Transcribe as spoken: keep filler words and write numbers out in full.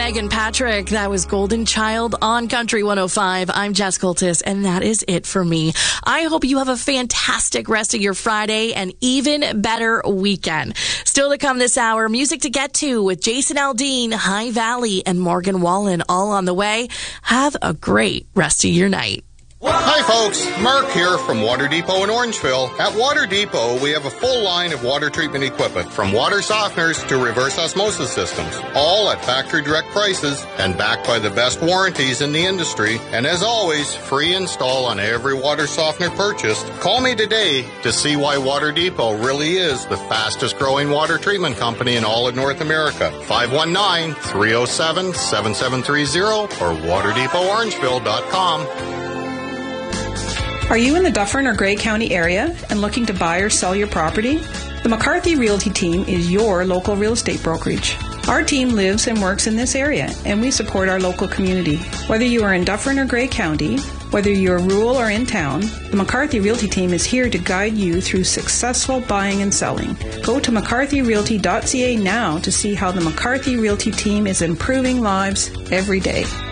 Megan Patrick, that was Golden Child on Country one oh five. I'm Jess Coltis, and that is it for me. I hope you have a fantastic rest of your Friday and even better weekend. Still to come this hour, music to get to with Jason Aldean, High Valley, and Morgan Wallen all on the way. Have a great rest of your night. Hi folks, Mark here from Water Depot in Orangeville. At Water Depot, we have a full line of water treatment equipment, from water softeners to reverse osmosis systems, all at factory direct prices and backed by the best warranties in the industry. And as always, free install on every water softener purchased. Call me today to see why Water Depot really is the fastest growing water treatment company in all of North America. five one nine, three oh seven, seven seven three oh or water depot orangeville dot com. Are you in the Dufferin or Grey County area and looking to buy or sell your property? The McCarthy Realty team is your local real estate brokerage. Our team lives and works in this area, and we support our local community. Whether you are in Dufferin or Grey County, whether you're rural or in town, the McCarthy Realty team is here to guide you through successful buying and selling. Go to mccarthy realty dot c a now to see how the McCarthy Realty team is improving lives every day.